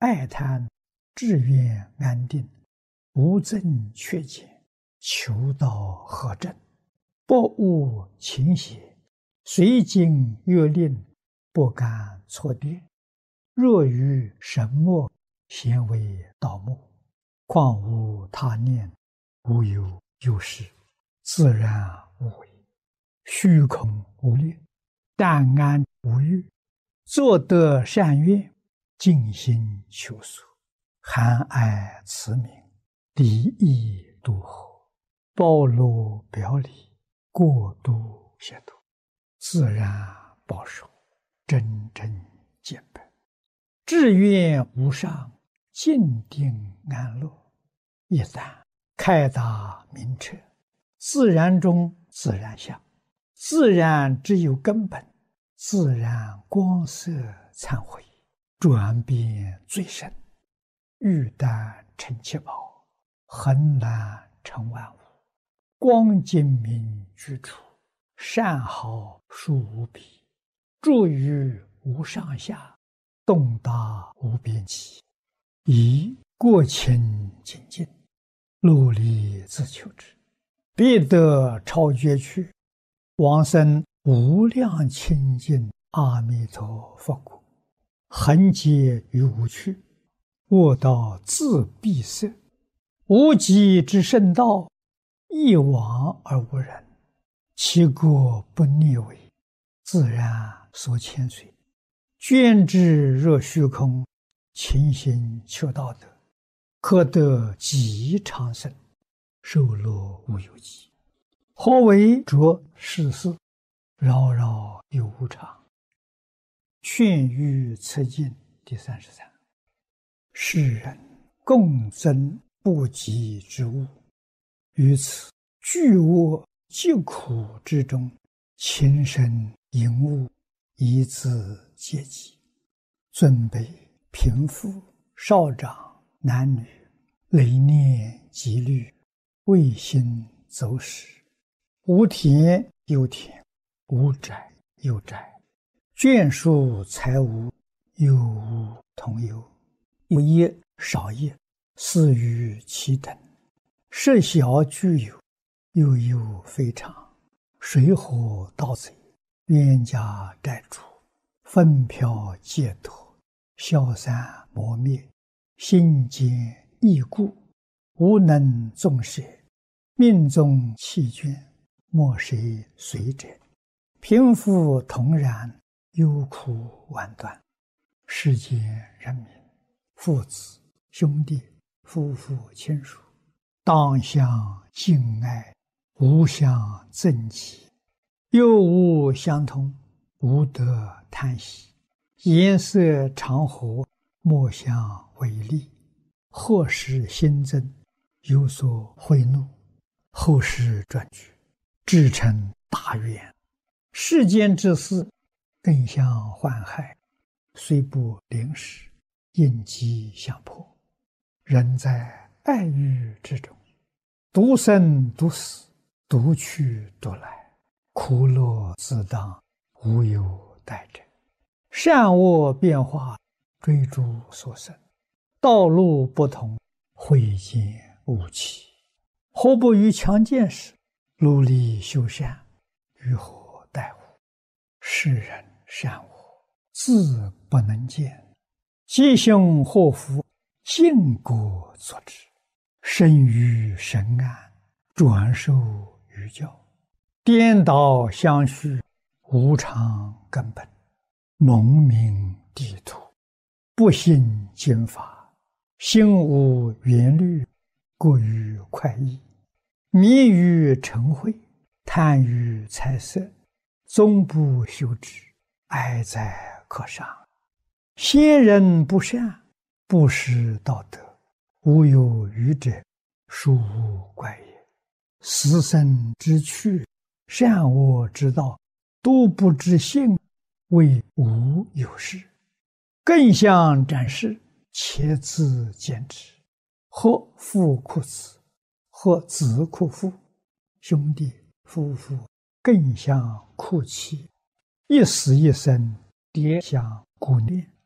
爱贪，志愿安定，无增缺减，求道合正，不误情邪，随经越令，不敢错跌。若于神墨，咸为道目，况无他念，无有有事，自然无为，虚空无力，淡安无欲，作得善愿，尽心求索，含爱慈悯，离意度合，包罗表里，过度协度，自然保守，真正见本，志愿无上，静定安乐。一旦开达明彻，自然中自然相，自然只有根本，自然光色忏悔，转变最深，玉丹成七宝，恒然成万物，光精明居处，善好殊无比，住于无上下，动达无边际，以过清净尽，努力自求之，必得超绝去，往生无量清净阿弥陀佛国，恒劫于无趣，卧道自闭塞，无极之圣道，一往而无人，其国不逆违，自然所牵随，捐之若虚空，勤行求道德，可得极长生，受乐无有极。何为着世事，扰扰有无常。劝喻此经第33。世人共争不及之物，于此巨恶疾苦之中，情深淫恶，以自戒己。尊卑贫富少长男女，累念积虑，未心走使，无田有田，无宅有宅，眷属财物，有无同有，有业少业，似于其等，设小具有，又有非常，水火盗贼，冤家债主，纷飘戒脱，消散磨灭，心坚意固，无能纵舍，命中弃捐，莫谁随者，贫富同然，忧苦万端。世间人民，父子兄弟，夫妇亲属，当相敬爱，无相憎忌，又无相通，无得贪喜，颜色常和，莫相违逆，或使心增，有所悔怒，后世转举，至成大愿。世间之事，更相患害，虽不临时，应机相迫。人在爱欲之中，独生独死，独去独来，苦乐自当，无有代者。善恶变化，追逐所生，道路不同，慧见无期。何不于强健时，努力修善，于何待乎？世人善恶，自不能见，吉凶祸福，尽果作之。生于神安，转受于教，颠倒相续，无常根本，蒙明地土，不信经法，心无缘虑，过于快意，迷于尘秽，贪于财色，终不修之，哀哉可伤。先人不善，不识道德，无有余者，殊无怪也。死生之趣，善恶之道，都不知性，谓无有事。更相展示，且自见之。或父哭子，或子哭父，兄弟夫妇更相哭泣，一死一生，迭相顾念，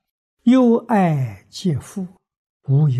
忧爱皆富，无忧。